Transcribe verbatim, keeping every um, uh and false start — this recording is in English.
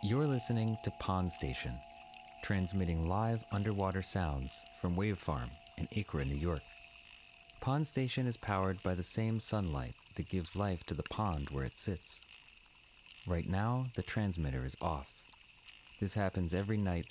You're listening to Pond Station, transmitting live underwater sounds from Wave Farm in Acra, New York. Pond Station is powered by the same sunlight that gives life to the pond where it sits. Right now, the transmitter is off. This happens every night